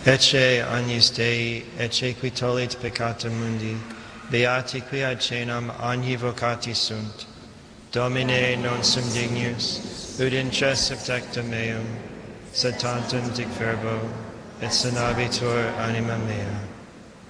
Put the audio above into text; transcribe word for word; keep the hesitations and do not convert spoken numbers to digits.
Ecce agnus Dei, ecce qui tollit peccata mundi, beati qui ad cenam agni vocati sunt. Domine non sum dignus, ut intres subtecta meum, sed tantum dic verbo, et sanabitur anima mea.